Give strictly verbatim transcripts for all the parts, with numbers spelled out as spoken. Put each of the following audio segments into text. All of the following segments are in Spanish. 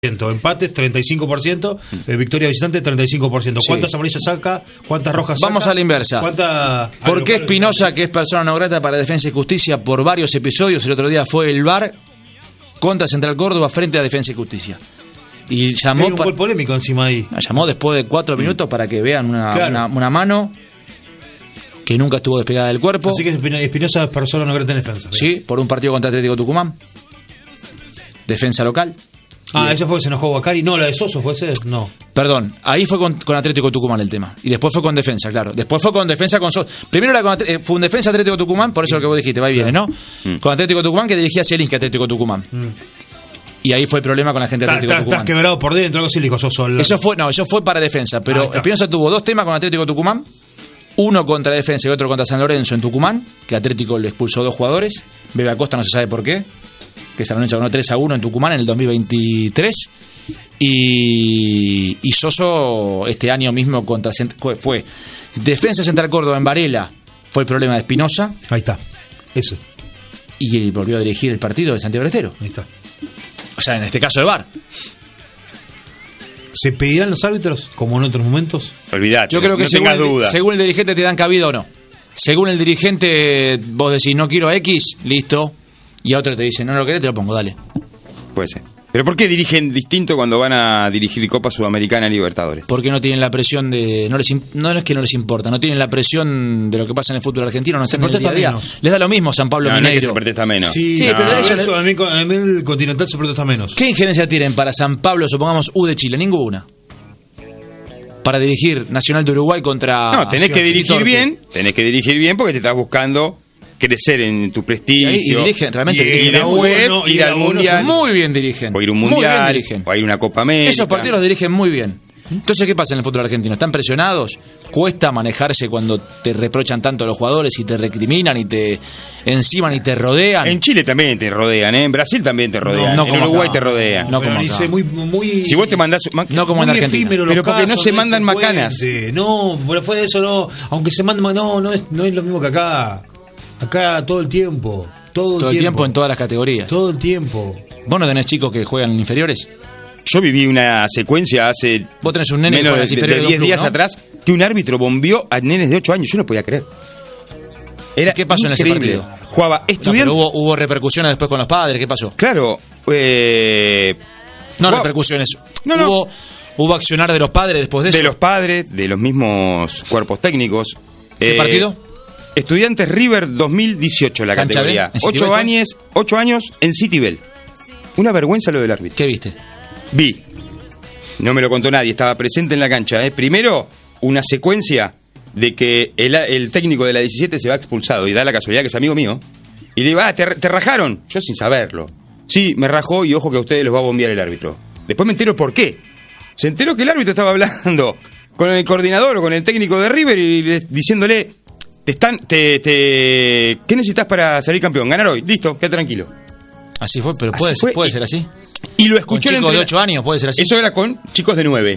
Empates treinta y cinco por ciento, eh, victoria visitante treinta y cinco por ciento. ¿Cuántas sí. amarillas saca? ¿Cuántas rojas saca? Vamos a la inversa. ¿Cuánta... ¿Por qué Espinosa, que es persona no grata para Defensa y Justicia por varios episodios, el otro día fue el V A R contra Central Córdoba frente a Defensa y Justicia? Y llamó... Hay un gol polémico encima ahí. Llamó después de cuatro minutos para que vean una, claro. una, una mano que nunca estuvo despegada del cuerpo. Así que Espinosa es persona no grata en defensa. Sí, ¿sí? Por un partido contra Atlético Tucumán. Defensa local. Ah, ese fue que se enojó Bacari. No, la de Soso fue ese. No. Perdón, ahí fue con, con Atlético Tucumán el tema. Y después fue con defensa, claro. Después fue con defensa con Soso. Primero era con, eh, fue un defensa Atlético Tucumán, por eso sí. Lo que vos dijiste, va y viene, ¿no? Mm. Con Atlético Tucumán que dirigía Zielinski Atlético Tucumán. Mm. Y ahí fue el problema con la gente de Atlético Tucumán. Estás quebrado por dentro, algo así, dijo Soso. El... Eso fue, no, eso fue para defensa. Pero Espinosa tuvo dos temas con Atlético Tucumán. Uno contra defensa y otro contra San Lorenzo en Tucumán, que Atlético le expulsó dos jugadores. Bebe Acosta no se sabe por qué. Que San Lorenzo ganó tres a uno en Tucumán en el dos mil veintitrés. Y, y Soso este año mismo contra fue Defensa Central Córdoba en Varela, fue el problema de Espinosa. Ahí está, eso. Y volvió a dirigir el partido de Santiago del Estero. Ahí está. O sea, en este caso de V A R. ¿Se pedirán los árbitros como en otros momentos? Olvidate. Yo creo que no según, tengas el, duda. según el dirigente te dan cabida o no. Según el dirigente vos decís no quiero a X, listo. Y a otro te dice no lo querés, te lo pongo, dale. Puede ser. ¿Pero por qué dirigen distinto cuando van a dirigir Copa Sudamericana y Libertadores? Porque no tienen la presión de... No, les, no es que no les importa, no tienen la presión de lo que pasa en el fútbol argentino, no están en el día a día. Les da lo mismo San Pablo no, Mineiro. No es que se protesta menos. Sí, sí no. pero eso, eso a, mí, a mí el Continental se protesta menos. ¿Qué injerencia tienen para San Pablo, supongamos, U de Chile? Ninguna. Para dirigir Nacional de Uruguay contra... No, tenés que dirigir bien, tenés que dirigir bien porque te estás buscando... crecer en tu prestigio. Y, y dirigen, realmente y, dirigen. Y después bueno, ir al mundial. Muy bien dirigen. O ir a un mundial. O ir a una Copa América. Esos partidos los dirigen muy bien. Entonces, ¿qué pasa en el fútbol argentino? ¿Están presionados? ¿Cuesta manejarse cuando te reprochan tanto los jugadores y te recriminan y te enciman y te rodean? En Chile también te rodean, ¿eh? En Brasil también te rodean. No, no en Uruguay acá. Te rodean. No, como acá. Muy, muy, si vos te mandás... No como en Argentina. Pero porque casos, no se mandan no macanas. No, pero fue de eso, no. Aunque se mandan... No, no es, no es lo mismo que acá. Acá todo el tiempo. Todo el, todo el tiempo. tiempo en todas las categorías. Todo el tiempo. ¿Vos no tenés chicos que juegan en inferiores? Yo viví una secuencia hace... Vos tenés un nene menos de, de, de diez días ¿no? atrás que un árbitro bombeó a nenes de ocho años. Yo no podía creer. Era ¿Qué pasó increíble. En ese partido? Jugaba estudiante... No, hubo, hubo repercusiones después con los padres. ¿Qué pasó? Claro. Eh... No jugaba... repercusiones. No, no. Hubo, hubo accionar de los padres después de eso. De los padres, de los mismos cuerpos técnicos. ¿Qué eh... partido? Estudiantes River dos mil dieciocho, la ¿Cancha categoría. B? Ocho años, ocho años en Citibel. Una vergüenza lo del árbitro. ¿Qué viste? Vi. No me lo contó nadie, estaba presente en la cancha. ¿eh? Primero, una secuencia de que el, el técnico de la diecisiete se va expulsado y da la casualidad que es amigo mío. Y le digo, ah, te, te rajaron. Yo sin saberlo. Sí, me rajó y ojo que a ustedes los va a bombear el árbitro. Después me entero por qué. Se enteró que el árbitro estaba hablando con el coordinador o con el técnico de River y le, diciéndole... Te están, te, te, ¿qué necesitas para salir campeón? Ganar hoy, listo, quédate tranquilo. Así fue, pero puede, fue, puede y, ser así. Y lo escuchó con chicos de ocho años, puede ser así. Eso era con chicos de nueve.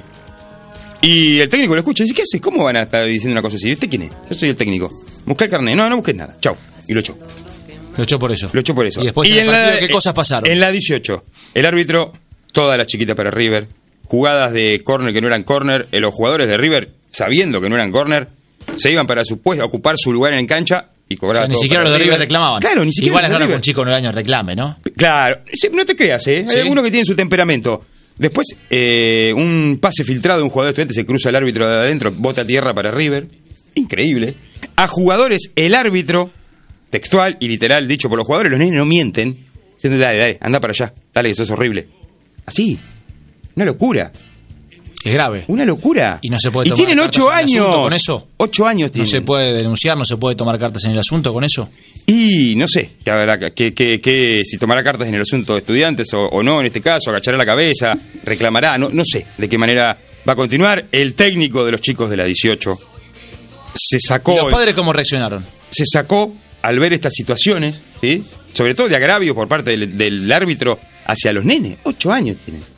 Y el técnico lo escucha y dice, ¿qué haces? ¿Cómo van a estar diciendo una cosa así? ¿Usted quién es? Yo soy el técnico. Busca el carnet. No, no busques nada. Chau. Y lo echó. Lo echó por eso. Lo echó por eso. Y después y en, en el partido, la, ¿qué cosas pasaron? En la dieciocho, el árbitro, todas las chiquitas para River, jugadas de córner que no eran córner, los jugadores de River, sabiendo que no eran córner, se iban para su puesto, a ocupar su lugar en cancha y cobraban. O sea, ni siquiera los de River reclamaban. Claro, ni siquiera. Igual es raro que un chico de nueve años reclame, ¿no? Claro, no te creas, ¿eh? ¿Sí? Hay algunos que tienen su temperamento. Después, eh, un pase filtrado de un jugador estudiante, se cruza el árbitro de adentro, bota a tierra para River. Increíble. A jugadores, el árbitro, textual y literal, dicho por los jugadores, los nenes no mienten. Diciendo, dale, dale, anda para allá, dale, que eso es horrible. Así. Una locura. Es grave. Una locura. Y no se puede y tomar tienen ocho años con eso. Ocho años tienen. No se puede denunciar, no se puede tomar cartas en el asunto con eso. Y no sé, que, habrá, que, que, que si tomará cartas en el asunto de estudiantes o, o no, en este caso, agachará la cabeza, reclamará, no, no sé de qué manera va a continuar. El técnico de los chicos de la dieciocho se sacó. ¿Y los padres cómo reaccionaron? Se sacó al ver estas situaciones, ¿sí? Sobre todo de agravio por parte del, del árbitro hacia los nenes. Ocho años tienen.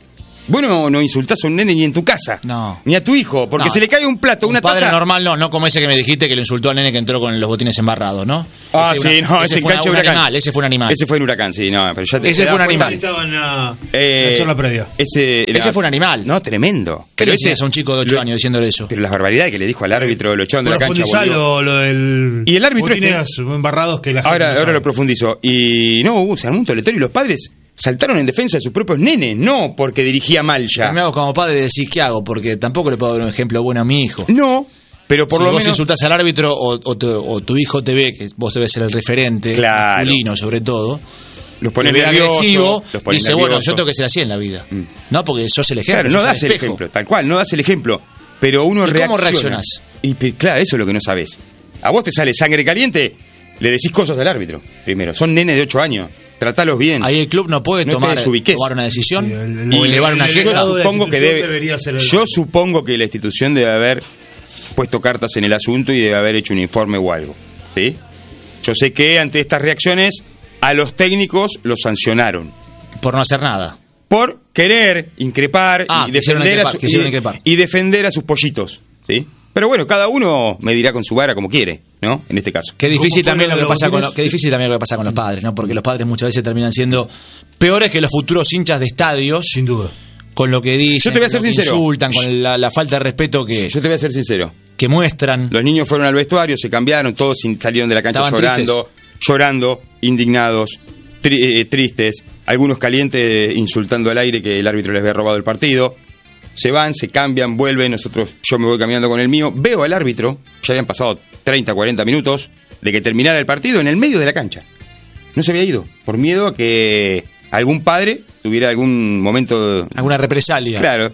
Vos no, no insultás a un nene ni en tu casa. No. Ni a tu hijo, porque No. se le cae un plato, Un una padre taza. normal no, no como ese que me dijiste que le insultó al nene que entró con los botines embarrados, ¿no? Ah, Ese sí, una- no, ese ese fue una- cancha un Huracán. animal, ese fue un animal. Ese fue en Huracán, sí, no, pero ya te Ese te fue das un cuenta. animal. Estaba en la, Eh, la charla previa. Ese, Ese fue un animal. No, tremendo. ¿Qué Pero le ese enseñas a un chico de ocho lo- años diciéndole eso? Pero las barbaridades que le dijo al árbitro, lo echaron de la cancha. Profundizá volvió. lo, lo del. Y el árbitro este- botines embarrados que la gente Ahora, no ahora sabe. lo profundizo. Y no, hubo se armó un toletero y los padres saltaron en defensa de sus propios nenes, no porque dirigía mal ya. Me hago como padre de decir qué hago, porque tampoco le puedo dar un ejemplo bueno a mi hijo. No, pero por si lo vos menos. insultás al árbitro o, o, tu, o tu hijo te ve, que vos debes ser el referente, Claro. masculino sobre todo, Los pones te ve nerviosos, agresivo, los pones dice, bueno, nerviosos. yo tengo que ser así en la vida. Mm. No, porque sos el ejemplo. Claro, no sos das el espejo. ejemplo, tal cual, no das el ejemplo. Pero uno ¿Y reacciona. cómo reaccionás? Y pe- claro, eso es lo que no sabés. A vos te sale sangre caliente, le decís cosas al árbitro. Primero, son nenes de ocho años, tratalos bien. Ahí el club no puede No te tomar, desubiques. tomar una decisión Sí, el- o el- elevar una el- queja. Yo delegado de la supongo que institución debe. debería ser el- Yo supongo que la institución debe haber puesto cartas en el asunto y debe haber hecho un informe o algo. ¿Sí? Yo sé que ante estas reacciones a los técnicos los sancionaron Por no hacer nada. por querer increpar Ah, y quisieron defender a increpar, su- quisieron y, increpar. y defender a sus pollitos, ¿sí? Pero bueno, cada uno me dirá con su vara como quiere, ¿no? En este caso. Qué difícil fue también lo lo de que los pasa con botines? lo, qué difícil también lo que pasa con los padres, ¿no? Porque los padres muchas veces terminan siendo peores que los futuros hinchas de estadios, Sin duda. con lo que dicen, Yo te voy a con ser lo que sincero. insultan, con la, la falta de respeto que, Yo te voy a ser sincero. que muestran. Los niños fueron al vestuario, se cambiaron, todos sin- salieron de la cancha Estaban llorando, llorando, indignados, tri- eh, tristes, algunos calientes insultando al aire que el árbitro les había robado el partido. Se van, se cambian, vuelven, nosotros, yo me voy caminando con el mío, veo al árbitro, ya habían pasado treinta, cuarenta minutos de que terminara el partido en el medio de la cancha. No se había ido, por miedo a que algún padre tuviera algún momento. Alguna represalia. Claro.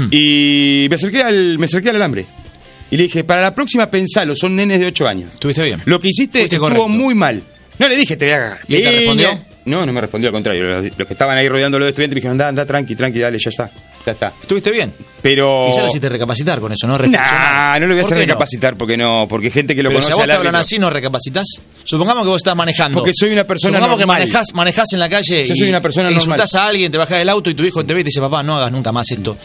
Y me acerqué al, me acerqué al alambre. Y le dije, para la próxima pensalo, son nenes de ocho años. ¿Estuviste bien? Lo que hiciste Fuiste estuvo correcto. muy mal. No le dije, te voy a cagar. ¿Y él te Eh, respondió? No, no me respondió, al contrario. Los, los que estaban ahí rodeando a los estudiantes me dijeron, anda, anda, tranqui, tranqui, dale, ya está. Ya está. ¿Estuviste bien? Pero. Quizá lo hiciste recapacitar con eso, ¿no? Reflexionar. Nah, no lo voy a ¿Por hacer qué no? recapacitar porque no, porque gente que lo Pero si conoce a vos al te hablan árbitro- así, ¿no recapacitas? Supongamos que vos estás manejando. Porque soy una persona Supongamos normal. que manejás, manejás en la calle Yo y soy una persona e normal. insultás a alguien, te bajás del auto y tu hijo te ve y te dice, papá, no hagas nunca más esto.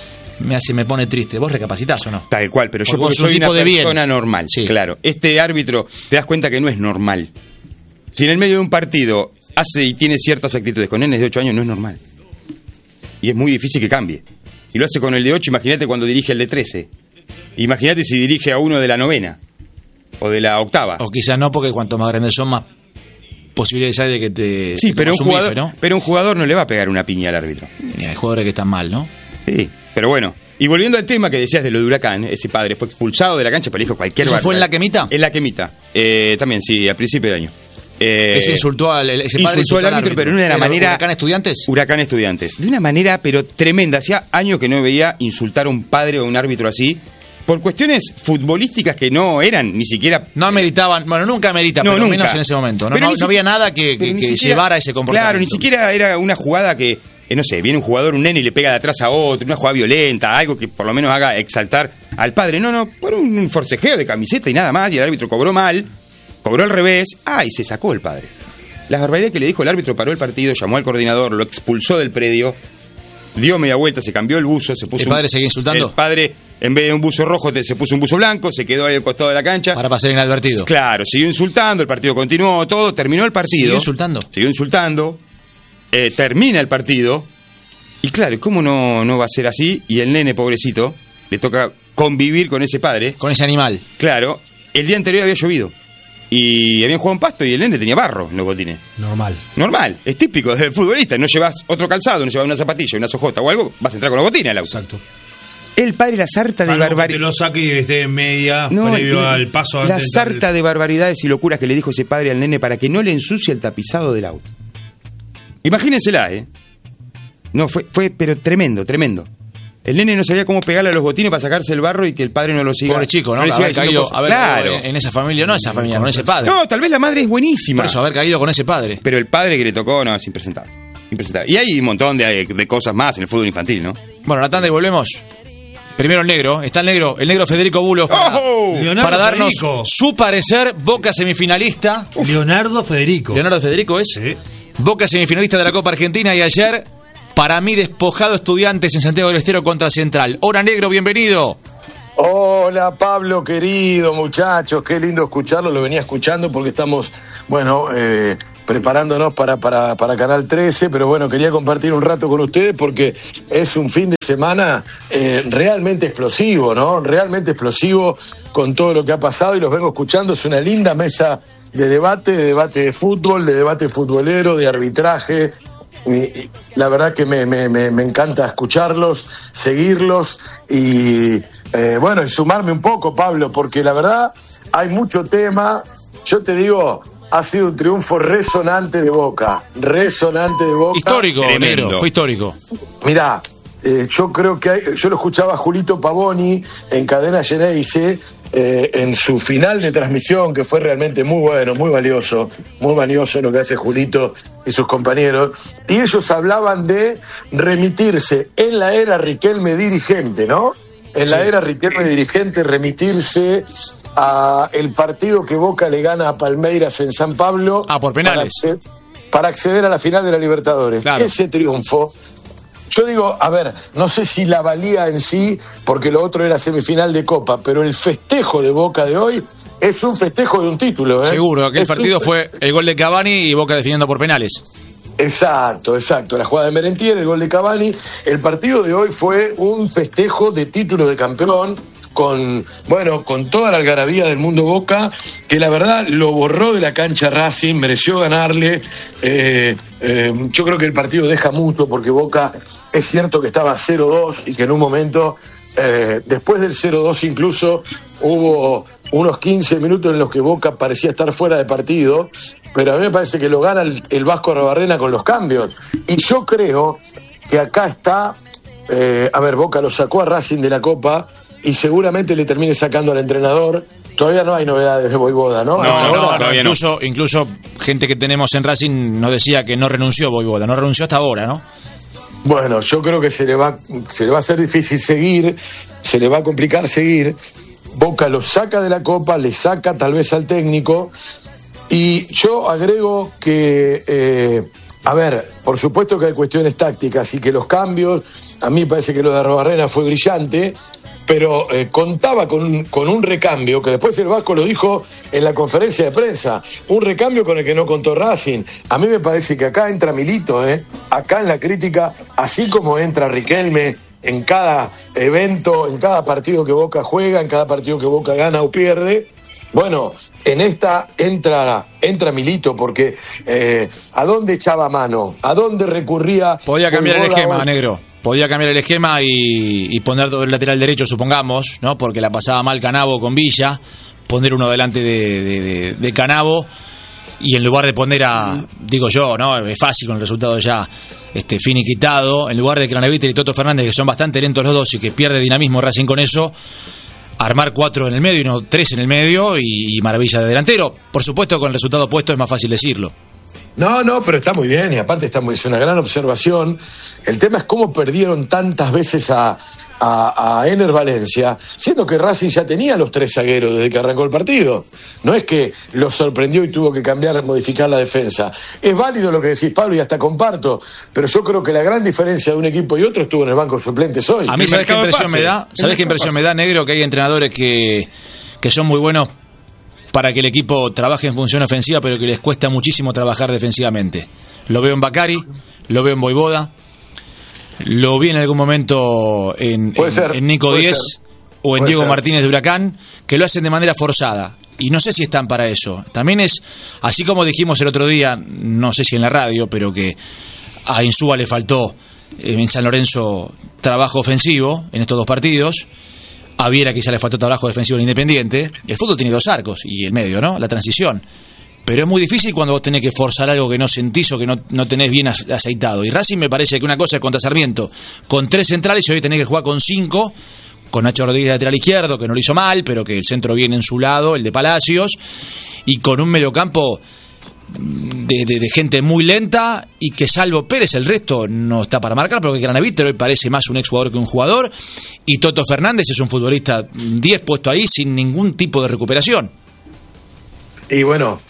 Me hace, me pone triste. ¿Vos recapacitas o no? Tal cual, pero yo Porque vos porque sos un soy una tipo de bien. persona normal. Sí. Claro. Este árbitro, te das cuenta que no es normal. Si en el medio de un partido hace y tiene ciertas actitudes con nenes de ocho años, no es normal. Y es muy difícil que cambie. Si lo hace con el de ocho, imagínate cuando dirige el de trece. Imagínate si dirige a uno de la novena. O de la octava. O quizá no, porque cuanto más grandes son, más posibilidades hay de que te. Sí, te pero un, comas un jugador, bife, ¿no? pero un jugador no le va a pegar una piña al árbitro. Y hay jugadores que están mal, ¿no? Sí, pero bueno. Y volviendo al tema que decías de lo de Huracán, ese padre fue expulsado de la cancha, pero dijo cualquier ¿Eso fue en barbaridad. La Quemita? En La Quemita. Eh, también, sí, a principio de año. Eh, Ese insultó al ese padre insultó al árbitro, pero de una ¿Era manera. ¿Huracán Estudiantes? Huracán Estudiantes. De una manera, pero tremenda. Hacía años que no veía insultar a un padre o a un árbitro así. Por cuestiones futbolísticas que no eran ni siquiera. No ameritaban, bueno, nunca amerita, No, pero nunca. menos en ese momento. No, Pero no, ni no había si- nada que, pero que- ni que siquiera- llevara a ese comportamiento. Claro, ni siquiera era una jugada que, eh, no sé, viene un jugador, un nene y le pega de atrás a otro, una jugada violenta, algo que por lo menos haga exaltar al padre. No, no, por un forcejeo de camiseta y nada más, y el árbitro cobró mal, cobró al revés, ah, y se sacó el padre. Las barbaridades que le dijo el árbitro, paró el partido, llamó al coordinador, lo expulsó del predio, dio media vuelta, se cambió el buzo, se puso. ¿El padre un- seguía insultando? El padre, en vez de un buzo rojo, te- se puso un buzo blanco, se quedó ahí al costado de la cancha. Para pasar inadvertido. Claro, siguió insultando, el partido continuó, todo, terminó el partido. ¿Siguió insultando? Siguió insultando, eh, termina el partido, y claro, ¿cómo no, no va a ser así? Y el nene, pobrecito, le toca convivir con ese padre. Con ese animal. Claro, el día anterior había llovido, y habían jugado en pasto, y el nene tenía barro en los botines. Normal. Normal, es típico del futbolista, no llevas otro calzado, no llevas una zapatilla, una sojota o algo, vas a entrar con los botines al auto. Exacto. El padre la sarta de Salvo que te barbaridad. lo saque y esté en media No, previo y al paso la antes de- sarta de barbaridades y locuras que le dijo ese padre al nene para que no le ensucie el tapizado del auto. Imagínensela, ¿eh? No, fue, fue pero tremendo, tremendo. El nene no sabía cómo pegarle a los botines para sacarse el barro y que el padre no lo siga. Pobre chico, ¿no? le siga haber diciendo caído, cosas. haber Claro. caído en, en esa familia, no esa familia, con ese padre. No, tal vez la madre es buenísima. Por eso, haber caído con ese padre. Pero el padre que le tocó, no, es impresentable. Impresentable. Y hay un montón de, de cosas más en el fútbol infantil, ¿no? Bueno, la tanda y volvemos. Primero el negro, está el negro, el negro Federico Bulos para, ¡Oh! Leonardo para darnos Federico. su parecer. Boca semifinalista. Leonardo Federico. Leonardo Federico es Sí. Boca semifinalista de la Copa Argentina y ayer Para mí, despojado Estudiantes en Santiago del Estero contra Central. Hola, Negro, bienvenido. Hola Pablo, querido, muchachos, qué lindo escucharlo, lo venía escuchando porque estamos, bueno, eh, preparándonos para, para, para Canal trece, pero bueno, quería compartir un rato con ustedes porque es un fin de semana eh, realmente explosivo, ¿no? Realmente explosivo con todo lo que ha pasado y los vengo escuchando, es una linda mesa de debate, de debate de fútbol, de debate futbolero, de arbitraje. Y la verdad que me, me, me, me encanta escucharlos, seguirlos y eh, bueno, y sumarme un poco, Pablo, porque la verdad hay mucho tema. Yo te digo, ha sido un triunfo resonante de Boca, resonante de Boca. Histórico, Negro, fue histórico. Mirá, eh, yo creo que hay, yo lo escuchaba a Julito Pavoni en Cadena Geneise, eh, en su final de transmisión, que fue realmente muy bueno, muy valioso, muy valioso lo que hace Julito y sus compañeros, y ellos hablaban de remitirse en la era Riquelme dirigente, ¿no? En sí. la era Riquelme dirigente, remitirse a el partido que Boca le gana a Palmeiras en San Pablo. Ah, por penales. Para acceder, para acceder a la final de la Libertadores. Claro. Ese triunfo. Yo digo, a ver, no sé si la valía en sí, porque lo otro era semifinal de Copa, pero el festejo de Boca de hoy es un festejo de un título, ¿eh? Seguro, aquel es partido un... fue el gol de Cavani y Boca definiendo por penales. Exacto, exacto. La jugada de Merentier, el gol de Cavani. El partido de hoy fue un festejo de título de campeón, con, bueno, con toda la algarabía del mundo Boca, que la verdad lo borró de la cancha Racing, mereció ganarle. Eh, eh, yo creo que el partido deja mucho, porque Boca es cierto que estaba cero dos y que en un momento, eh, después del cero dos incluso, hubo unos quince minutos en los que Boca parecía estar fuera de partido, pero a mí me parece que lo gana el, el Vasco Arruabarrena con los cambios. Y yo creo que acá está, eh, a ver, Boca lo sacó a Racing de la Copa, y seguramente le termine sacando al entrenador. Todavía no hay novedades de Voivoda, ¿no? No, no, no, no incluso, no. incluso gente que tenemos en Racing nos decía que no renunció Voivoda, no renunció hasta ahora, ¿no? Bueno, yo creo que se le va, se le va a hacer difícil seguir, se le va a complicar seguir. Boca lo saca de la Copa, le saca tal vez al técnico, y yo agrego que, eh, a ver, por supuesto que hay cuestiones tácticas y que los cambios, a mí me parece que lo de Arruabarrena fue brillante, pero eh, contaba con, con un recambio, que después el Vasco lo dijo en la conferencia de prensa, un recambio con el que no contó Racing. A mí me parece que acá entra Milito, ¿eh? Acá en la crítica, así como entra Riquelme en cada evento, en cada partido que Boca juega, en cada partido que Boca gana o pierde, bueno, en esta entra, entra Milito, porque eh, ¿a dónde echaba mano? ¿A dónde recurría? Podía cambiar el esquema, Negro. Podía cambiar el esquema y, y poner todo el lateral derecho, supongamos, ¿no? Porque la pasaba mal Canavo con Villa, poner uno delante de, de, de, de Canavo, y en lugar de poner a, digo yo, ¿no? Es fácil con el resultado ya este, finiquitado, en lugar de Craneviter y Toto Fernández, que son bastante lentos los dos y que pierde dinamismo Racing con eso, armar cuatro en el medio y no tres en el medio, y, y maravilla de delantero. Por supuesto, con el resultado opuesto es más fácil decirlo. No, no, pero está muy bien, y aparte está muy, es una gran observación. El tema es cómo perdieron tantas veces a, a, a Ener Valencia, siendo que Racing ya tenía los tres zagueros desde que arrancó el partido. No es que los sorprendió y tuvo que cambiar, modificar la defensa. Es válido lo que decís, Pablo, y hasta comparto, pero yo creo que la gran diferencia de un equipo y otro estuvo en el banco de suplentes hoy. A mí, ¿sabés qué impresión me da? ¿Sabés qué impresión me da, Negro? Que hay entrenadores que, que son muy buenos para que el equipo trabaje en función ofensiva, pero que les cuesta muchísimo trabajar defensivamente. Lo veo en Bacari, lo veo en Voivoda, lo vi en algún momento en, en, ser, en Nico Díez o en Diego ser. Martínez de Huracán, que lo hacen de manera forzada. Y no sé si están para eso. También es, así como dijimos el otro día, no sé si en la radio, pero que a Insúa le faltó en San Lorenzo trabajo ofensivo en estos dos partidos. A Viera quizá le faltó trabajo defensivo en Independiente. El fútbol tiene dos arcos y el medio, ¿no? La transición. Pero es muy difícil cuando vos tenés que forzar algo que no sentís o que no, no tenés bien aceitado. Y Racing me parece que una cosa es contra Sarmiento con tres centrales y hoy tenés que jugar con cinco, con Nacho Rodríguez lateral izquierdo, que no lo hizo mal, pero que el centro viene en su lado, el de Palacios, y con un mediocampo de, de, de gente muy lenta, y que salvo Pérez el resto no está para marcar, porque Craneviter hoy parece más un exjugador que un jugador, y Toto Fernández es un futbolista diez puesto ahí sin ningún tipo de recuperación. Y bueno,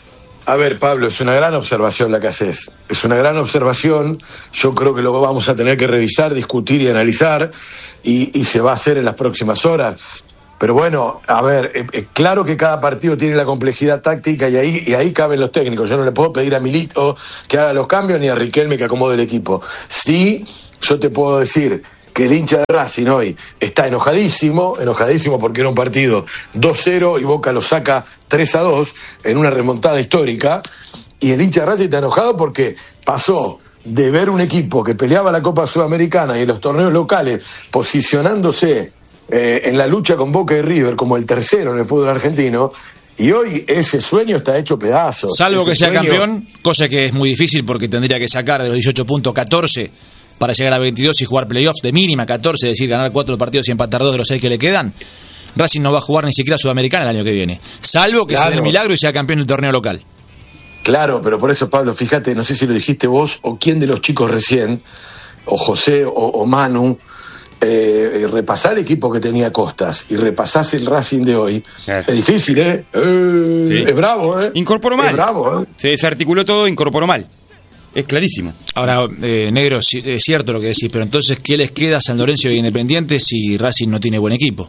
A ver, Pablo, es una gran observación la que haces. Es una gran observación. Yo creo que lo vamos a tener que revisar, discutir y analizar. Y, y se va a hacer en las próximas horas. Pero bueno, a ver, es eh, eh, claro que cada partido tiene la complejidad táctica y ahí, y ahí caben los técnicos. Yo no le puedo pedir a Milito que haga los cambios ni a Riquelme que acomode el equipo. Sí, yo te puedo decir que el hincha de Racing hoy está enojadísimo, enojadísimo porque era un partido dos cero y Boca lo saca tres a dos en una remontada histórica, y el hincha de Racing está enojado porque pasó de ver un equipo que peleaba la Copa Sudamericana y en los torneos locales posicionándose eh, en la lucha con Boca y River como el tercero en el fútbol argentino, y hoy ese sueño está hecho pedazos. Salvo ese que sea sueño... campeón, cosa que es muy difícil porque tendría que sacar de los dieciocho puntos catorce para llegar a veintidós y jugar playoffs de mínima catorce, es decir, ganar cuatro partidos y empatar dos de los seis que le quedan. Racing no va a jugar ni siquiera Sudamericana el año que viene, salvo que claro. sea el milagro y sea campeón del torneo local. Claro, pero por eso, Pablo, fíjate, no sé si lo dijiste vos o quién de los chicos recién, o José o, o Manu, eh, repasar el equipo que tenía Costas y repasás el Racing de hoy. Claro. Es difícil, ¿eh? eh sí. Es bravo, ¿eh? Incorporó mal. Es bravo, ¿eh? Se desarticuló todo, incorporó mal. Es clarísimo. Ahora, eh, Negro, es cierto lo que decís, pero entonces, ¿qué les queda a San Lorenzo y Independiente si Racing no tiene buen equipo?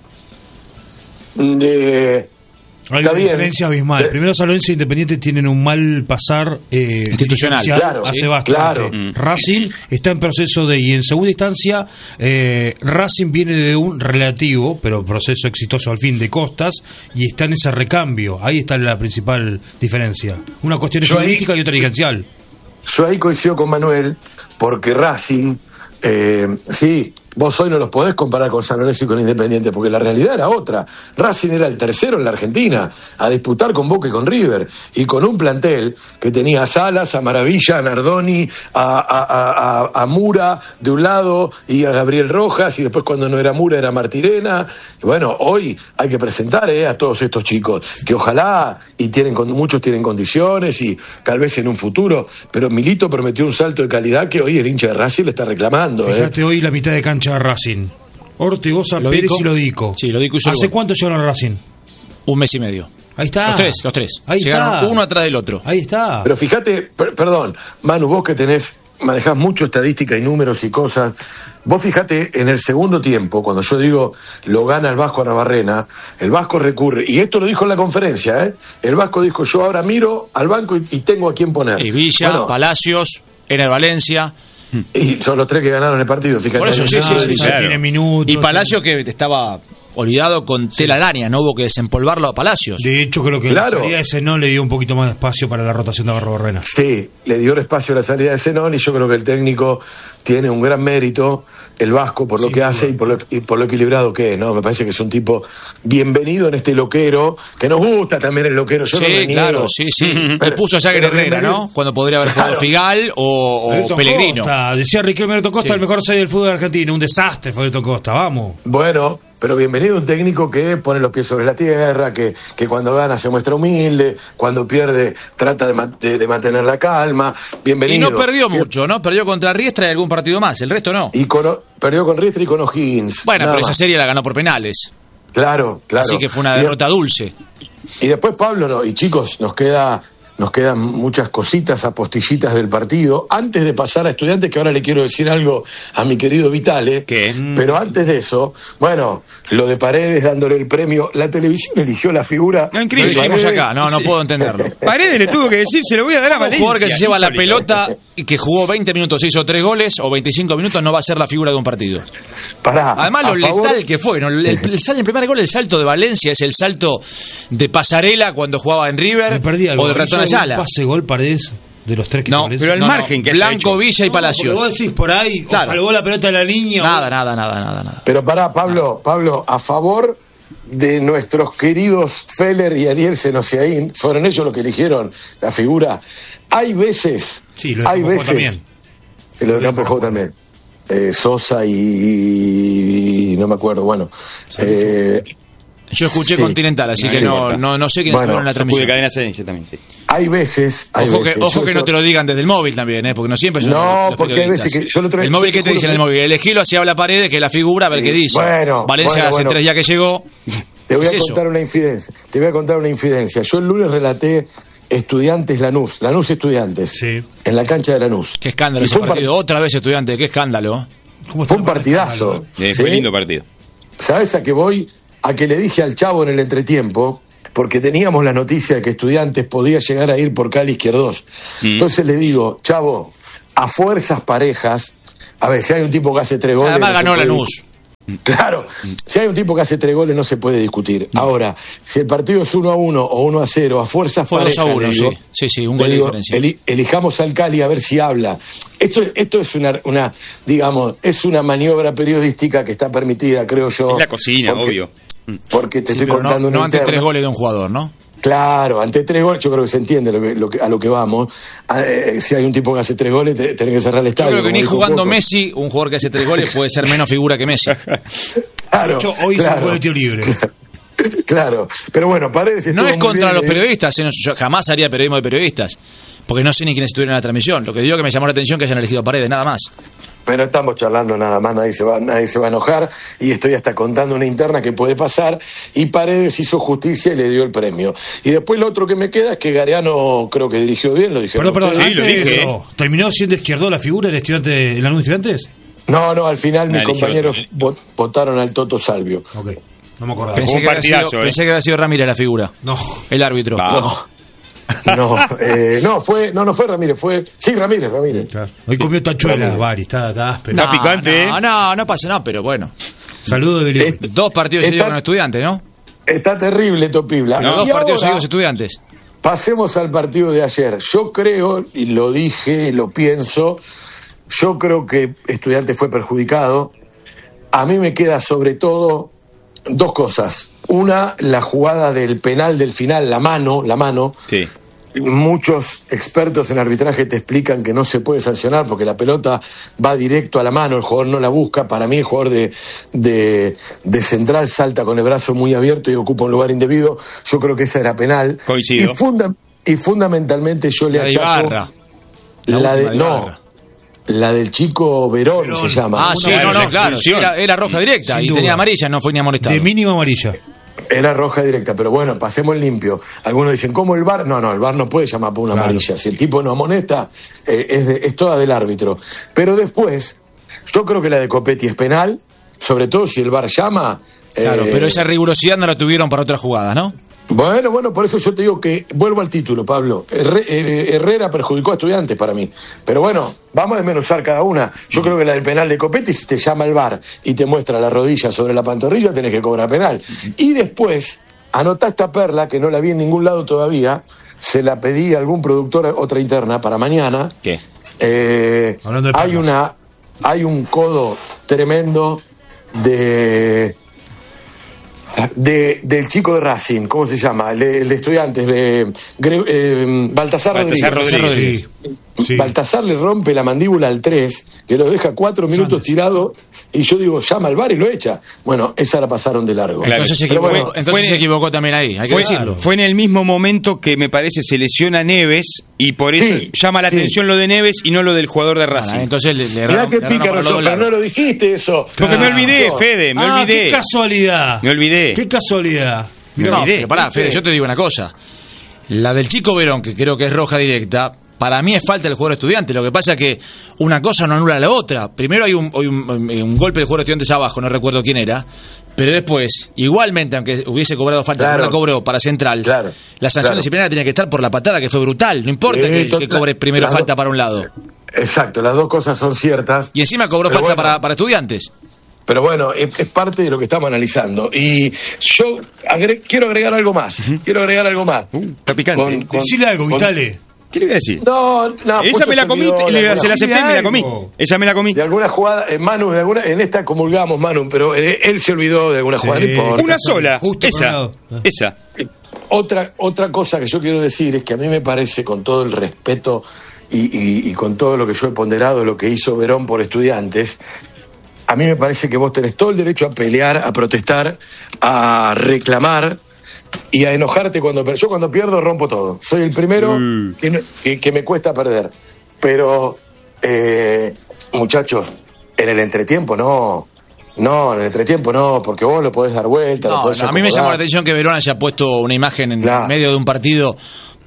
Eh, Hay una bien. diferencia abismal. Eh, Primero, San Lorenzo e Independiente tienen un mal pasar eh, institucional. Claro, hace sí, bastante. Claro. Racing está en proceso de, y en segunda instancia, eh, Racing viene de un relativo, pero proceso exitoso al fin de Costas, y está en ese recambio. Ahí está la principal diferencia. Una cuestión política y otra dirigencial. Yo ahí coincido con Manuel, porque Racing, eh, sí, vos hoy no los podés comparar con San Lorenzo y con Independiente, porque la realidad era otra. Racing era el tercero en la Argentina, a disputar con Boca y con River, y con un plantel que tenía a Salas, a Maravilla, a Nardoni, a, a, a, a Mura de un lado, y a Gabriel Rojas, y después cuando no era Mura era Martirena. Y bueno, hoy hay que presentar eh, a todos estos chicos, que ojalá, y tienen muchos tienen condiciones, y tal vez en un futuro, pero Milito prometió un salto de calidad que hoy el hincha de Racing le está reclamando. Fíjate, eh. hoy la mitad de cancha de Racing: Ortigosa, Pérez dico, y Lodico. Sí, Lodico y ¿Hace cuánto llegaron a Racing? Un mes y medio. Ahí está. Los tres, los tres. Ahí Llegaron está. Uno atrás del otro. Ahí está. Pero fíjate, per, perdón, Manu, vos que tenés, manejás mucho estadística y números y cosas, vos fíjate en el segundo tiempo, cuando yo digo lo gana el Vasco Arbarrena, el Vasco recurre, y esto lo dijo en la conferencia, ¿eh? El Vasco dijo: yo ahora miro al banco y, y tengo a quién poner. Y Villa, bueno, Palacios, Ener Valencia. Y son los tres que ganaron el partido, fíjate. Por eso, sí, sí, sí, sí, claro. Tiene minutos. Y Palacio que estaba olvidado con tela araña, no hubo que desempolvarlo a Palacios. De hecho, creo que claro. la salida de Zenón le dio un poquito más de espacio para la rotación de Arbarrena. Sí, le dio espacio a la salida de Zenón, y yo creo que el técnico tiene un gran mérito, el Vasco, por lo Sin que duda. hace y por lo, y por lo equilibrado que es, ¿no? Me parece que es un tipo bienvenido en este loquero, que nos gusta también el loquero. Yo sí, no claro, sí, sí. Le puso a Jagger Herrera, ¿no? Cuando podría haber jugado claro. Figal o, o Pellegrino. Costa. Decía Riquelme Alberto Costa, sí. El mejor seis del fútbol argentino. Un desastre fue Alberto Costa, vamos. Bueno, pero bienvenido un técnico que pone los pies sobre la tierra, que, que cuando gana se muestra humilde, cuando pierde trata de, de, de mantener la calma. Bienvenido. Y no perdió mucho, ¿no? Perdió contra Riestra y algún partido más, el resto no. Y con, perdió con Riestra y con O'Higgins. Bueno, pero más. Esa serie la ganó por penales. Claro, claro. Así que fue una derrota y, dulce. Y después, Pablo, no, y chicos, nos queda... Nos quedan muchas cositas, apostillitas del partido. Antes de pasar a Estudiantes, que ahora le quiero decir algo a mi querido Vitale. ¿Qué? Pero antes de eso, bueno, lo de Paredes dándole el premio. La televisión eligió la figura. No, increíble. Lo dijimos acá, no, no sí. puedo entenderlo. Paredes le tuvo que decir, se lo voy a dar a Valencia. Un jugador que se lleva insólito. La pelota y que jugó veinte minutos, hizo tres goles, o veinticinco minutos, no va a ser la figura de un partido. Pará, Además, lo letal favor... que fue, ¿no? el, el, el, el primer gol, el salto de Valencia, es el salto de Pasarela cuando jugaba en River, o de Ratón Ayala. Pase gol Paredes de los tres que no, se pero el no, margen que Blanco, hecho. Villa y no, Palacios. Vos decís por ahí, claro. Salvó la pelota de la línea. Nada, o... nada, nada, nada, nada. Pero pará, Pablo, Pablo, a favor de nuestros queridos Feller y Ariel Senosiaín, fueron ellos los que eligieron la figura. Hay veces, sí, lo de hay Campo veces, también. Lo de Campo Juego también. Eh, Sosa y, y no me acuerdo, bueno. Eh, Yo escuché sí. Continental, así sí, que no, no, no sé quiénes bueno, fueron en la transmisión. De cadena C también, sí. Hay veces. Hay ojo veces, que, ojo que no te lo digan desde el móvil también, ¿eh? Porque no siempre son No, los porque hay veces que. Yo lo el móvil, ¿qué te dice en el móvil? Elegilo hacia la pared, que es la figura, a ver sí. qué dice. Bueno, Valencia bueno, hace bueno. tres días que llegó. Te voy ¿Es a contar eso? una infidencia. Te voy a contar una infidencia. Yo el lunes relaté Estudiantes Lanús, Lanús Estudiantes, sí. en la cancha de Lanús. Qué escándalo ese partido, part... otra vez Estudiantes, qué escándalo. Fue un partidazo. Sí, fue lindo partido. ¿Sabes a qué voy? A que le dije al Chavo en el entretiempo, porque teníamos la noticia de que Estudiantes podía llegar a ir por Cali Izquierdos. Mm. Entonces le digo, Chavo, a fuerzas parejas, a ver, si hay un tipo que hace tres goles... Además ganó Lanús. Claro, si hay un tipo que hace tres goles no se puede discutir. Ahora, si el partido es uno a uno o uno a cero, a fuerzas Fue parejas, dos a uno, digo, sí. Sí, sí, un gol de digo, diferencia. Eli, elijamos al Cali a ver si habla. Esto, esto es una, una, digamos, es una maniobra periodística que está permitida, creo yo. Es la cocina, porque, obvio. Porque te sí, estoy contando no, una no ante interna. tres goles de un jugador, ¿no? Claro, ante tres goles, yo creo que se entiende lo que, lo que, a lo que vamos. Eh, si hay un tipo que hace tres goles, te, tenés que cerrar el estadio. Yo creo que ni jugando poco. Messi, un jugador que hace tres goles puede ser menos figura que Messi. Claro, de hecho, hoy claro, se fue de tiro libre. Claro, pero bueno, Paredes no es contra bien, los eh. periodistas, yo jamás haría periodismo de periodistas, porque no sé ni quiénes estuvieron en la transmisión. Lo que digo que me llamó la atención que hayan elegido a Paredes, nada más. Pero estamos charlando nada más, nadie se va, nadie se va a enojar y estoy hasta contando una interna que puede pasar y Paredes hizo justicia y le dio el premio. Y después lo otro que me queda es que Gareano creo que dirigió bien, lo dije. Perdón, perdón, Sí, antes lo de dije. eso, ¿terminó siendo Izquierdo la figura del estudiante de Lanús Estudiantes? No, no, al final mis eligió compañeros otro. vo- votaron al Toto Salvio. Ok, no me acordaba. Pensé un que, había sido, partidazo, eh. pensé que había sido Ramírez la figura, No. el árbitro. Ah. No. No, eh, no, fue, no, no fue Ramírez, fue. Sí, Ramírez, Ramírez. Claro. Hoy comió tachuelas, Bari, está, está áspero. Está picante, no, ¿eh? no, no pasa nada, pero bueno. Saludos de Billy. Eh, Dos partidos Está- seguidos con Estudiantes, ¿no? Está terrible, Topibla. Pero Y dos partidos ahora, seguidos Estudiantes. pasemos al partido de ayer. Yo creo, y lo dije, lo pienso, yo creo que Estudiantes fue perjudicado. A mí me queda sobre todo dos cosas. Una, la jugada del penal del final, la mano, la mano. Sí. Muchos expertos en arbitraje te explican que no se puede sancionar porque la pelota va directo a la mano, el jugador no la busca. Para mí el jugador de, de, de central salta con el brazo muy abierto y ocupa un lugar indebido. Yo creo que esa era penal. Coincido. Y, funda, y fundamentalmente yo le La de achaco Ibarra. la, La de, última de no, Ibarra. la del chico Verón, Verón. se llama. Ah, sí, Claro, no, no, la claro. Sí, expulsión. era, era roja directa Sin y duda. tenía amarilla, no fue ni amonestado. De mínima amarilla. Era roja directa, pero bueno, pasemos en limpio. Algunos dicen, ¿cómo el V A R? No, no, el V A R no puede llamar por una Claro. amarilla. Si el tipo no amonesta, eh, es, de- es toda del árbitro. Pero después, yo creo que la de Copetti es penal, sobre todo si el V A R llama. Claro, eh, pero esa rigurosidad no la tuvieron para otras jugadas, ¿no? Bueno, bueno, por eso yo te digo que vuelvo al título, Pablo. Herre- eh, Herrera perjudicó a Estudiantes para mí. Pero bueno, vamos a desmenuzar cada una. Yo creo que la del penal de Copetti, si te llama el V A R y te muestra la rodilla sobre la pantorrilla, tenés que cobrar penal. Y después, anotá esta perla, que no la vi en ningún lado todavía, se la pedí a algún productor, otra interna, para mañana. ¿Qué? Eh, Hablando de hay perlas. una hay un codo tremendo de de del chico de Racing, ¿cómo se llama? El de, el de Estudiantes, de Gre- eh, Baltasar, Baltasar Rodríguez. Rodríguez. Sí. Sí. Baltasar le rompe la mandíbula al tres, que lo deja cuatro minutos Santos. tirado, y yo digo, llama al V A R y lo echa. Bueno, esa la pasaron de largo. Claro. Entonces, se Pero equivocó, bueno, entonces fue- se equivocó también ahí, hay que Fue, decirlo. fue en el mismo momento que me parece se lesiona Neves y por eso Sí, llama la sí. atención lo de Neves y no lo del jugador de Bueno, Racing. entonces le, le Mirá erraron, qué le erraron pícaro para los sos, dos pero no lados. lo dijiste eso. Porque me Ah, olvidé, no. Fede, me ah, olvidé. qué casualidad. Me olvidé. Qué casualidad. Me No, olvidé. pero pará, Fede, yo te digo una cosa. La del chico Verón, que creo que es roja directa, para mí es falta del jugador estudiante. Lo que pasa es que una cosa no anula la otra. Primero hay un, hay un, un golpe del jugador estudiantes abajo, no recuerdo quién era. Pero después, igualmente, aunque hubiese cobrado falta, Claro. no la cobró para Central, Claro. la sanción Claro. disciplinaria tenía que estar por la patada, que fue brutal. No importa Sí, que, to- que cobre primero las falta dos- para un lado. Exacto, las dos cosas son ciertas. Y encima cobró Pero falta bueno. para, para estudiantes. Pero bueno, es, es parte de lo que estamos analizando. Y yo agre- quiero agregar algo más. Quiero agregar algo más. Uh, está picante. Decile algo, con- Vitale. ¿Qué le voy a decir? No, no. Esa Pucho me la se comí, olvidó le- de alguna- se la acepté y me la comí. algo. Esa me la comí. De alguna jugada, eh, Manu, de alguna, en esta comulgamos, Manu, pero él, él se olvidó de alguna Sí. jugada. No importa. Una sola, Justo por un esa. lado. Esa. Otra, otra cosa que yo quiero decir es que a mí me parece, con todo el respeto y, y- y con todo lo que yo he ponderado, lo que hizo Verón por Estudiantes, a mí me parece que vos tenés todo el derecho a pelear, a protestar, a reclamar y a enojarte cuando per- yo cuando pierdo rompo todo. Soy el primero Mm. que, no- que- que me cuesta perder. Pero, eh, muchachos, en el entretiempo no. No, en el entretiempo no, porque vos lo podés dar vuelta. lo No, podés no, a mí me llamó la acomodar. atención que Verón haya puesto una imagen en Claro. medio de un partido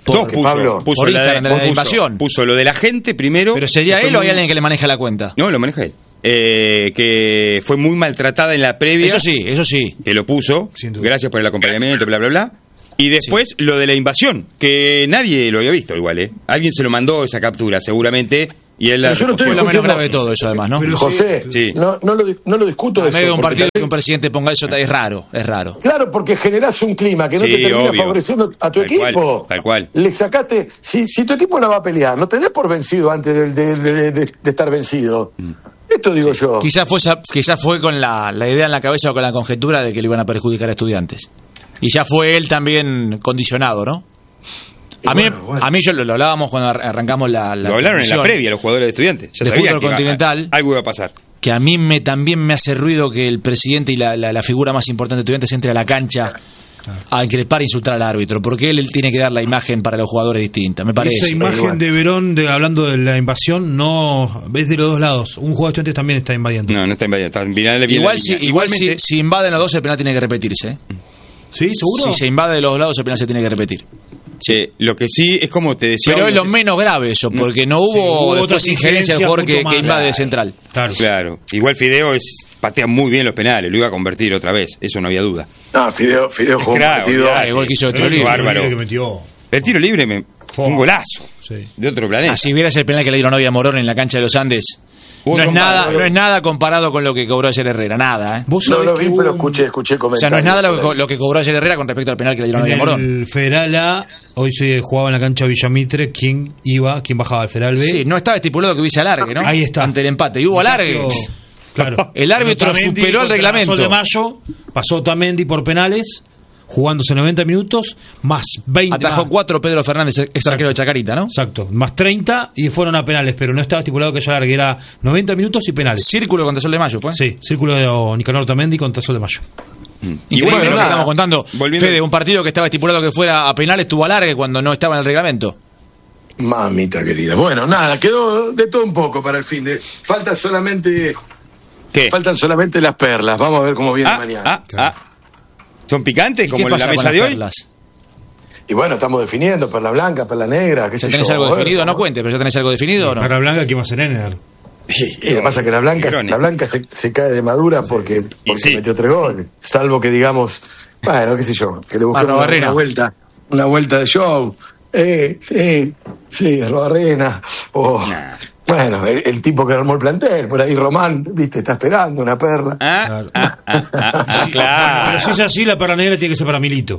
por, Dos puso, Pablo, puso por la de, Instagram, de la puso, invasión. puso lo de la gente primero. Pero sería después él o muy- hay alguien que le maneja la cuenta. No, lo maneja él. Eh, que fue muy maltratada en la previa. Eso sí, eso sí. Que lo puso. Sin duda. Gracias por el acompañamiento, bla, bla, bla. Y después lo de la invasión, que nadie lo había visto igual, ¿eh? Alguien se lo mandó esa captura, seguramente. Y él la Pero yo no estoy Fue lo menos discutiendo- grave de todo eso, además, ¿no? Pero José, Sí. No, no, lo, no lo discuto A eso. medio de un porque partido tal que un vez- presidente ponga eso es raro, es raro. Claro, porque generás un clima que no Sí, te termina obvio. favoreciendo a tu Tal cual, equipo. tal cual. Le sacaste. Si, si tu equipo no va a pelear, no tenés por vencido antes de, de- de- de- de estar vencido. Mm. Esto digo yo. Quizás fue, esa- quizás fue con la, la idea en la cabeza o con la conjetura de que le iban a perjudicar a estudiantes. Y ya fue él también condicionado, ¿no? A mí, Bueno, bueno. a mí yo lo, lo hablábamos cuando ar- arrancamos la, la Lo hablaron en la transmisión, previa los jugadores de estudiantes. Ya de sabían fútbol que iba- continental. algo iba a pasar. que a mí me también me hace ruido que el presidente y la, la- la figura más importante de estudiantes entre a la cancha a increpar e insultar al árbitro, porque él, él tiene que dar la imagen para los jugadores distinta, me parece. Esa imagen Igual. de Verón, de, hablando de la invasión, no es de los dos lados. Un jugador de estudiantes también está invadiendo. No, no está invadido. Está en final, viene Igual, la si, línea. igual si, Igualmente, si invaden los dos, el penal tiene que repetirse. ¿eh? ¿Sí? ¿Seguro? Si se invade de los lados, el penal se tiene que repetir. eh, lo que sí es como te decía. Pero es uno- lo menos grave eso, porque no hubo, Sí, hubo después otras injerencia del jugador que, incidencias mucho que más. invade de central. Claro. Claro. Igual Fideo es patea muy bien los penales. Lo iba a convertir otra vez. Eso no había duda. No, Fideo, Fideo jugó un Claro, partido. olvidate. Ah, igual que hizo de El tiro libre. bárbaro. que metió. El tiro libre me fue un golazo. Sí. De otro planeta. Ah, si vieras el penal que le dieron hoy a Morón en la cancha de los Andes, Hubo no es dos nada, malos. no es nada comparado con lo que cobró ayer Herrera, nada, ¿eh? Vos No sabés lo que vi, hubo pero un- escuché, escuché O sea, comentarios. no es nada lo que, por co- ahí. lo que cobró ayer Herrera con respecto al penal que le dieron hoy a En Morón. el Federal A, hoy se jugaba en la cancha de Villamitre. ¿Quién iba? ¿Quién bajaba al Federal B? Sí, no estaba estipulado que hubiese alargue, ¿no? Ahí está. Ante el empate. Y hubo alargue. Pasó- Claro. El árbitro Otamendi superó el contra reglamento. Sol de Mayo, pasó Otamendi por penales, jugándose noventa minutos, más veinte. Atajó más- cuatro Pedro Fernández, ex arquero de Chacarita, ¿no? Exacto, más treinta y fueron a penales, pero no estaba estipulado que haya largue, era noventa minutos y penales. Círculo contra Sol de Mayo, ¿fue? Sí, círculo de Nicanor Otamendi contra Sol de Mayo. Increíble Igual, lo que nada, estamos contando. volviendo- Fede, un partido que estaba estipulado que fuera a penales tuvo alargue cuando no estaba en el reglamento. Mamita querida. Bueno, nada, quedó de todo un poco para el fin de. Falta solamente. ¿Qué? Faltan solamente las perlas. Vamos a ver cómo viene Ah, mañana. ah, ah. ¿Son picantes ¿Y como qué la pasa con mesa las de hoy? perlas? Y bueno, estamos definiendo perla blanca, perla negra, qué ¿Ya sé tenés yo. algo a ver, definido? No ¿no? cuente, pero ya tenés algo definido o no. Para Blanca, ¿quién va a ser Ener? Y lo que pasa es que la blanca, Negroni. la blanca se, se cae de madura porque, porque sí. metió tres goles. Salvo que digamos, bueno, qué sé yo, que le busquemos una, Arrobarrena. una vuelta, una vuelta de show. Eh, sí, sí, Robarrena. O, Nah. bueno, el, el tipo que armó el plantel, por ahí Román, viste, está esperando una perla. Ah, Claro. ah, ah, ah, ah, Bueno, claro. pero si es así, la perla negra tiene que ser para Milito.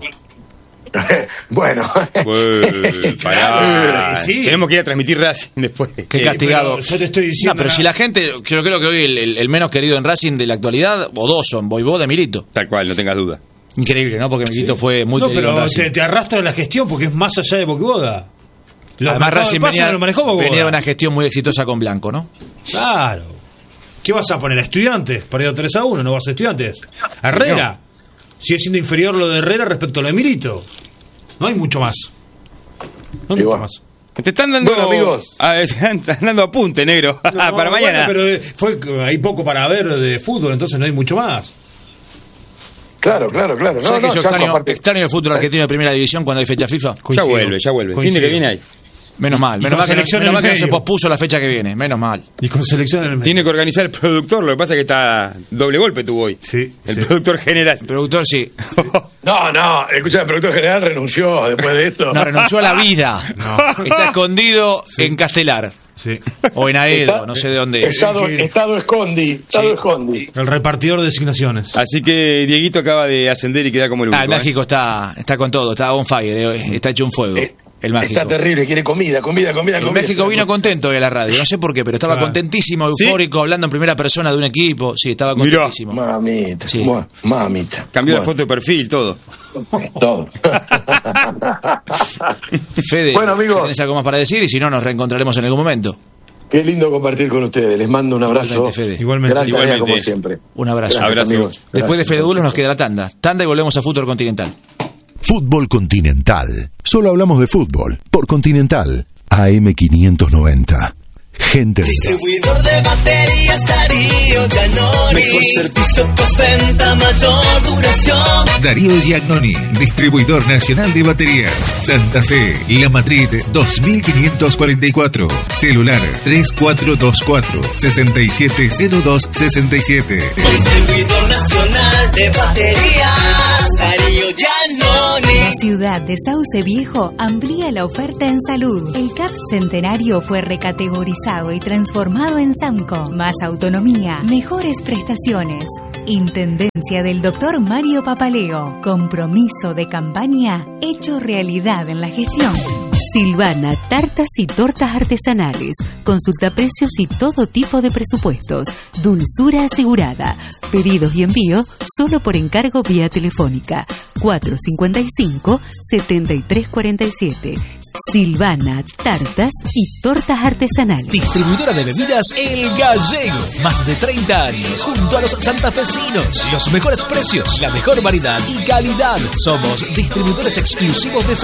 bueno, Uy, pará. Sí. Tenemos que ir a transmitir Racing después. Qué Sí, castigado. pero yo te estoy diciendo No, pero nada. si la gente, yo creo que hoy el, el- el menos querido en Racing de la actualidad, o dos son, Voivoda de Milito. Tal cual, no tengas duda. Increíble, ¿no? Porque Milito fue muy No, querido en pero Racing. te, te arrastra la gestión porque es más allá de Boquiboda. Los Además, mercados de Racing pases venía, no lo manejó Boquiboda. venía de una gestión muy exitosa con Blanco, ¿no? Claro. ¿Qué vas a poner? ¿A Estudiantes? Perdió tres a uno, no vas a Estudiantes. A Herrera. Sigue siendo inferior lo de Herrera respecto a lo de Milito. No hay mucho más. No hay Igual. mucho más. Te están dando. Bueno, amigos. Ah, están dando apunte, negro. No, para bueno, mañana. pero eh, fue, hay poco para ver de fútbol, entonces no hay mucho más. claro, claro, claro. No, ¿Sabes no, que yo Chaco, extraño, aparte- extraño el fútbol argentino de primera división cuando hay fecha FIFA? Ya Coincido. vuelve, ya vuelve. Fin de Coincido. que viene ahí. Menos mal, Y menos con mal, que no, selección menos en mal que no se medio. pospuso la fecha que viene, menos mal. Y con selección en el medio. Tiene que organizar el productor, lo que pasa es que está doble golpe tuvo hoy. Sí, El sí. productor general. El productor sí. No, no, escucha, el productor general renunció después de esto. No, renunció a la vida. Está escondido en Castelar. Sí. O en Aedo, Está- no sé de dónde es. Estado, El que- estado escondi, estado Sí. escondi. El repartidor de designaciones. Así que Dieguito acaba de ascender y queda como el único. Ah, el ¿eh? México está, está con todo, está on fire, eh, está hecho un fuego. Eh, El México. Está terrible, quiere comida, comida, comida, El comida. México vino contento hoy a la radio, no sé por qué, pero estaba Claro. contentísimo, ¿Sí? eufórico, hablando en primera persona de un equipo. Sí, estaba Mirá. contentísimo. Mamita, Sí. bueno, mamita. Cambió la Bueno, foto de perfil, todo. todo. Fede, Bueno, amigos. ¿tenés algo más para decir? Y si no, nos reencontraremos en algún momento. Qué lindo compartir con ustedes. Les mando un abrazo. Igualmente, Fede. Igualmente. Gran tarea, Igualmente. como siempre. Un abrazo. Gracias, Abrazo. amigos. Después de Gracias, Fede chau, Bulos nos chau. queda la tanda. Tanda y volvemos a Fútbol Continental. Fútbol Continental. Solo hablamos de fútbol por Continental. A M quinientos noventa. Gente. Distribuidor de baterías Darío Giannoni. Mejor servicio postventa, mayor duración. Darío Giannoni, distribuidor nacional de baterías. Santa Fe, La Madrid dos mil quinientos cuarenta y cuatro. Celular tres cuatro dos cuatro, seis siete cero dos seis siete. Distribuidor nacional de baterías Darío Giannoni. La ciudad de Sauce Viejo amplía la oferta en salud. El C A P Centenario fue recategorizado y transformado en SAMCO. Más autonomía, mejores prestaciones. Intendencia del doctor Mario Papaleo. Compromiso de campaña hecho realidad en la gestión. Silvana, tartas y tortas artesanales. Consulta precios y todo tipo de presupuestos. Dulzura asegurada. Pedidos y envío solo por encargo vía telefónica. cuatro cincuenta y cinco, setenta y tres cuarenta y siete. Silvana, tartas y tortas artesanales. Distribuidora de bebidas El Gallego. Más de treinta años junto a los santafesinos. Los mejores precios, la mejor variedad y calidad. Somos distribuidores exclusivos de